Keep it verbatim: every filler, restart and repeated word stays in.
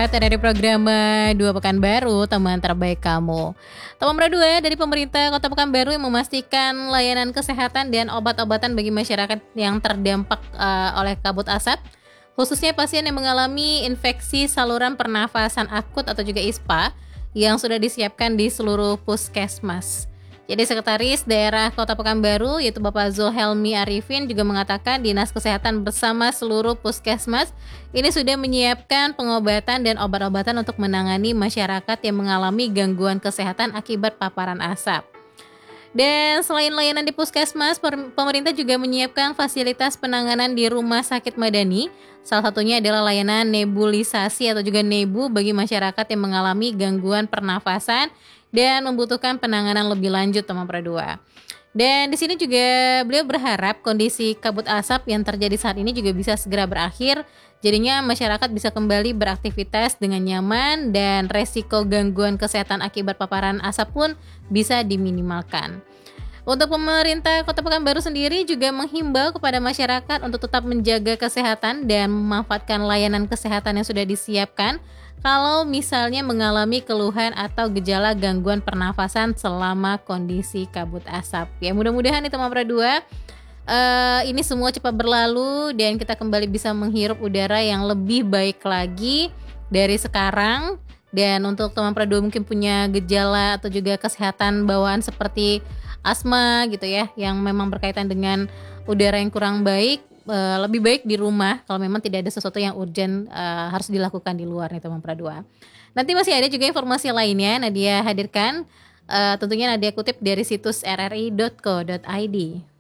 Data dari program Dua Pekanbaru, teman terbaik kamu. Teman Dua dari pemerintah Kota Pekanbaru yang memastikan layanan kesehatan dan obat-obatan bagi masyarakat yang terdampak uh, oleh kabut asap, khususnya pasien yang mengalami infeksi saluran pernafasan akut atau juga I S P A yang sudah disiapkan di seluruh puskesmas. Jadi Sekretaris Daerah Kota Pekanbaru yaitu Bapak Zulhelmi Arifin juga mengatakan Dinas Kesehatan bersama seluruh puskesmas ini sudah menyiapkan pengobatan dan obat-obatan untuk menangani masyarakat yang mengalami gangguan kesehatan akibat paparan asap. Dan selain layanan di puskesmas, pemerintah juga menyiapkan fasilitas penanganan di Rumah Sakit Madani. Salah satunya adalah layanan nebulisasi atau juga nebu bagi masyarakat yang mengalami gangguan pernafasan dan membutuhkan penanganan lebih lanjut, teman Dua. Dan di sini juga beliau berharap kondisi kabut asap yang terjadi saat ini juga bisa segera berakhir. Jadinya masyarakat bisa kembali beraktivitas dengan nyaman dan resiko gangguan kesehatan akibat paparan asap pun bisa diminimalkan. Untuk pemerintah Kota Pekanbaru sendiri juga menghimbau kepada masyarakat untuk tetap menjaga kesehatan dan memanfaatkan layanan kesehatan yang sudah disiapkan kalau misalnya mengalami keluhan atau gejala gangguan pernafasan selama kondisi kabut asap. Ya mudah-mudahan nih teman Dua, uh, ini semua cepat berlalu dan kita kembali bisa menghirup udara yang lebih baik lagi dari sekarang. Dan untuk teman Dua mungkin punya gejala atau juga kesehatan bawaan seperti asma gitu ya, yang memang berkaitan dengan udara yang kurang baik, uh, lebih baik di rumah kalau memang tidak ada sesuatu yang urgent uh, harus dilakukan di luar nih teman Dua. Nanti masih ada juga informasi lainnya Nadia hadirkan, uh, tentunya Nadia kutip dari situs r r i dot co dot i d.